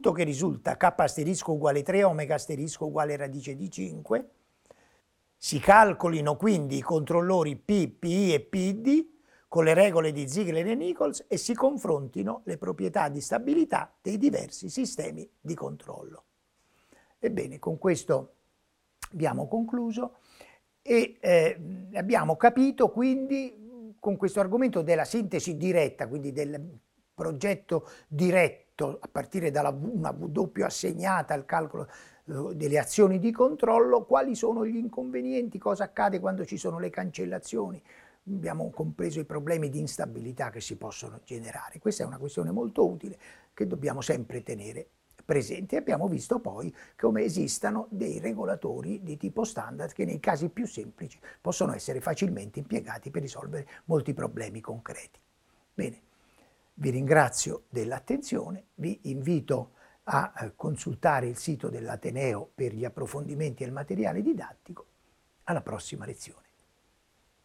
tutto che risulta k asterisco uguale 3, omega asterisco uguale radice di 5. Si calcolino quindi i controllori P, PI e PD con le regole di Ziegler e Nichols e si confrontino le proprietà di stabilità dei diversi sistemi di controllo. Ebbene, con questo abbiamo concluso e abbiamo capito quindi con questo argomento della sintesi diretta, quindi del progetto diretto a partire da una W assegnata al calcolo delle azioni di controllo, quali sono gli inconvenienti, cosa accade quando ci sono le cancellazioni. Abbiamo compreso i problemi di instabilità che si possono generare. Questa è una questione molto utile che dobbiamo sempre tenere presente. Abbiamo visto poi come esistano dei regolatori di tipo standard che nei casi più semplici possono essere facilmente impiegati per risolvere molti problemi concreti. Bene, vi ringrazio dell'attenzione, vi invito a consultare il sito dell'Ateneo per gli approfondimenti e il materiale didattico. Alla prossima lezione.